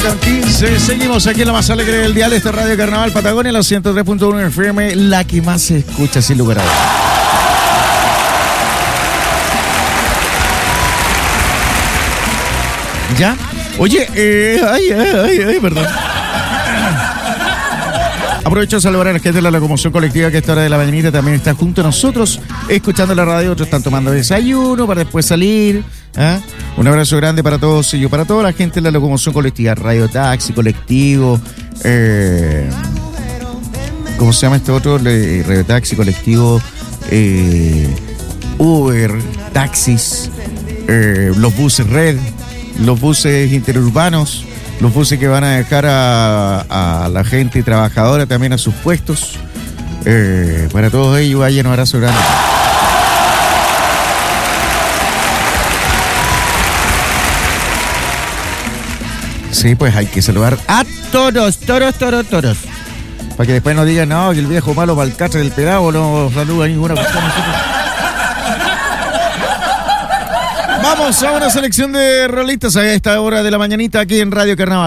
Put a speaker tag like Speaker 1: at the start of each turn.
Speaker 1: 7:15. Seguimos aquí en la más alegre del dial. Esta Radio Carnaval Patagonia, la 103.1 FM, la que más se escucha sin lugar a dudas. ¿Ya? Oye, perdón. Aprovecho de saludar a la gente de la locomoción colectiva que a esta hora de la mañanita también está junto a nosotros, escuchando la radio. Otros están tomando desayuno para después salir. Un abrazo grande para todos ellos, para toda la gente de la locomoción colectiva, radio taxi, colectivo, ¿cómo se llama este otro? Radio taxi, colectivo, Uber, taxis, los buses red, los buses interurbanos, los buses que van a dejar a la gente trabajadora también a sus puestos. Para todos ellos, vayan un abrazo grande. Sí, pues hay que saludar a todos. Para que después no digan, no, que el viejo malo para el catre del pedavo no saluda a ninguna persona. Vamos a una selección de rolistas a esta hora de la mañanita aquí en Radio Carnaval.